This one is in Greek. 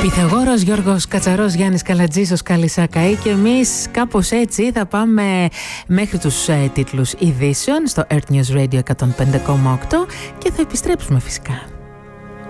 Πυθαγόρος, Γιώργος Κατσαρός, Γιάννης Καλατζής, Καλισακαή και εμείς κάπως έτσι θα πάμε μέχρι τους τίτλους ειδήσεων στο Earth News Radio 105,8 και θα επιστρέψουμε φυσικά.